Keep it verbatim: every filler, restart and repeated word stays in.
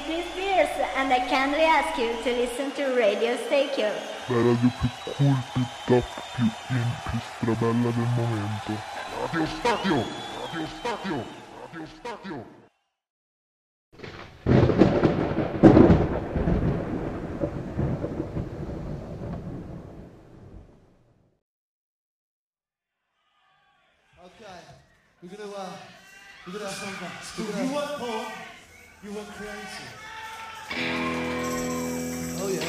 Britney Spears and I kindly ask you to listen to Radio Stay-Q. La radio più cool, più top, più in, più strabella del momento. Radio Stadio! Radio Stadio! Radio Stadio! Okay, we're gonna uh, we're gonna have some fun. You weren't born, you were created.